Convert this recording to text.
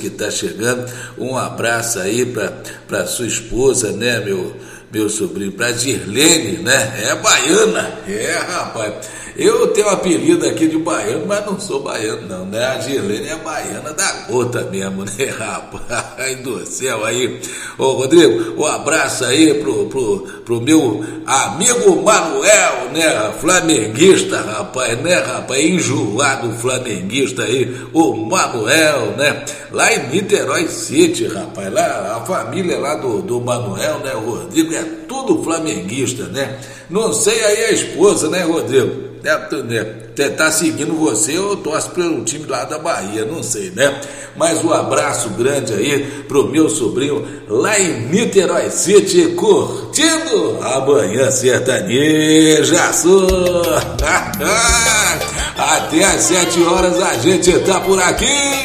que está chegando. Um abraço aí para sua esposa, né, meu sobrinho, para Dirlene, né? É baiana, rapaz. Eu tenho um apelido aqui de baiano, mas não sou baiano não, né? A Dirlene é baiana da gota mesmo, né, rapaz do céu aí. Ô Rodrigo, um abraço aí pro meu amigo Manuel, né? Flamenguista, rapaz, né, rapaz? Enjoado flamenguista aí, o Manuel, né? Lá em Niterói City, rapaz, lá a família lá do Manuel, né? O Rodrigo é tudo flamenguista, né? Não sei aí a esposa, né, Rodrigo? Tá seguindo você ou torce pelo time lá da Bahia, não sei, né? Mas um abraço grande aí pro meu sobrinho lá em Niterói City, curtindo a Manhã Sertaneja. Até às 7 horas a gente tá por aqui.